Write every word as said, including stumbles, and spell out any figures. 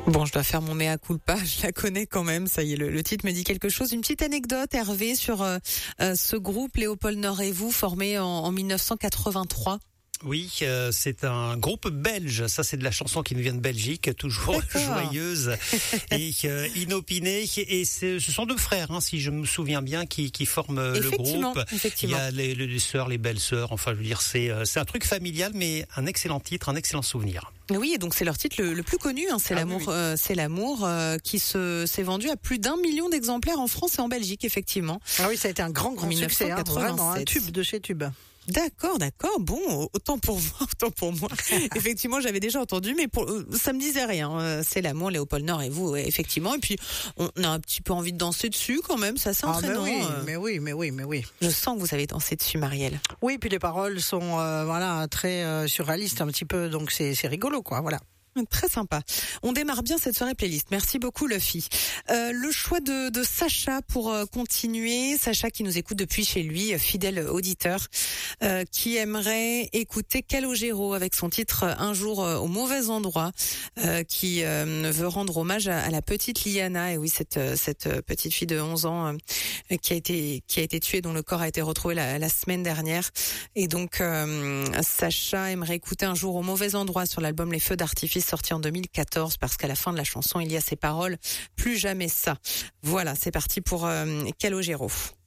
Bon, je dois faire mon mea culpa, je la connais quand même, ça y est, le, le titre me dit quelque chose. Une petite anecdote, Hervé, sur euh, euh, ce groupe Léopold Nord et vous, formé en, en mille neuf cent quatre-vingt-trois. Oui, euh, c'est un groupe belge. Ça, c'est de la chanson qui nous vient de Belgique, toujours D'accord. joyeuse et euh, inopinée. Et c'est, ce sont deux frères, hein, si je me souviens bien, qui, qui forment euh, le groupe. Effectivement. Il y a les, les, les sœurs, les belles sœurs. Enfin, je veux dire, c'est, euh, c'est un truc familial, mais un excellent titre, un excellent souvenir. Oui, et donc c'est leur titre le, le plus connu, hein, c'est ah, l'amour, oui, oui. Euh, c'est l'amour, euh, qui se s'est vendu à plus d'un million d'exemplaires en France et en Belgique, effectivement. Ah oui, ça a été un grand, grand succès, hein, vraiment, un tube de chez tube. D'accord, d'accord. Bon, autant pour vous, autant pour moi. Effectivement, j'avais déjà entendu, mais pour, ça me disait rien. C'est l'amour, Léopold Nord et vous, effectivement. Et puis, on a un petit peu envie de danser dessus quand même. Ça, c'est ah, entraînant. Mais oui, mais oui, mais oui, mais oui. Je sens que vous avez dansé dessus, Marielle. Oui, puis les paroles sont, euh, voilà, très euh, surréalistes un petit peu, donc c'est, c'est rigolo, quoi. Voilà. Très sympa. On démarre bien cette soirée playlist. Merci beaucoup, Luffy. Euh, le choix de, de Sacha pour euh, continuer. Sacha qui nous écoute depuis chez lui, fidèle auditeur, euh, qui aimerait écouter Calogero avec son titre Un jour euh, au mauvais endroit, euh, qui euh, veut rendre hommage à, à la petite Liana. Et oui, cette, cette petite fille de onze ans euh, qui a été qui a été tuée, dont le corps a été retrouvé la, la semaine dernière. Et donc, euh, Sacha aimerait écouter Un jour au mauvais endroit sur l'album Les Feux d'artifice, sorti en deux mille quatorze, parce qu'à la fin de la chanson, il y a ces paroles « Plus jamais ça ». Voilà, c'est parti pour euh, Calogero.